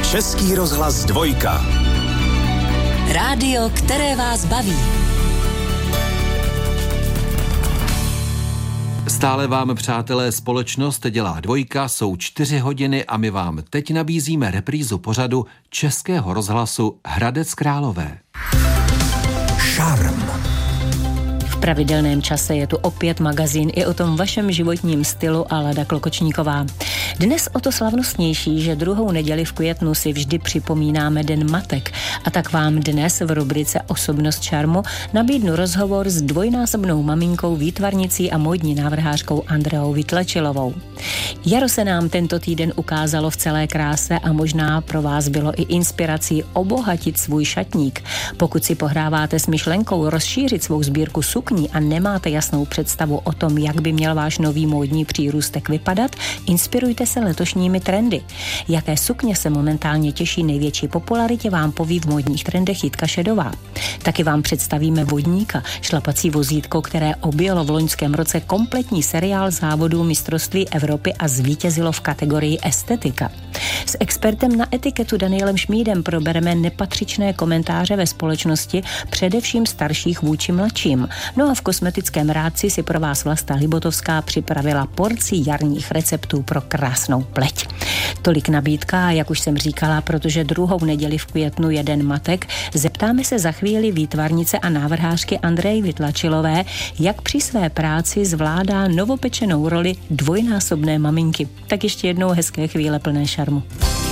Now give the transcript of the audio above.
Český rozhlas Dvojka. Rádio, které vás baví. Stále vám, přátelé, společnost dělá Dvojka, jsou 4 hodiny a my vám teď nabízíme reprízu pořadu Českého rozhlasu Hradec Králové. Šarm. V pravidelném čase je tu opět magazín i o tom vašem životním stylu a Lada Klokočníková. Dnes o to slavnostnější, že 2. neděli v květnu si vždy připomínáme Den matek a tak vám dnes v rubrice Osobnost šarmu nabídnu rozhovor s dvojnásobnou maminkou, výtvarnicí a módní návrhářkou Andreou Vytlačilovou. Jaro se nám tento týden ukázalo v celé kráse a možná pro vás bylo i inspirací obohatit svůj šatník. Pokud si pohráváte s myšlenkou rozšířit svou sbírku sukní a nemáte jasnou představu o tom, jak by měl váš nový módní přírůstek vypadat, inspirujte se letošními trendy. Jaké sukně se momentálně těší největší popularitě, vám poví v módních trendech Jitka Šedová. Taky vám představíme vodníka, šlapací vozítko, které objelo v loňském roce kompletní seriál závodů mistrovství Evropy a zvítězilo v kategorii estetika. S expertem na etiketu Danielem Šmídem probereme nepatřičné komentáře ve společnosti, především starších vůči mladším. No a v kosmetickém rádci si pro vás Vlasta Libotovská připravila porci jarních receptů pro krásnou pleť. Tolik nabídka a jak už jsem říkala, protože 2. neděli v květnu je Den matek, zeptáme se za chvíli výtvarnice a návrhářky Andreji Vytlačilové, jak při své práci zvládá novopečenou roli dvojnásobné maminky. Tak ještě jednou hezké chvíle plné šarmu.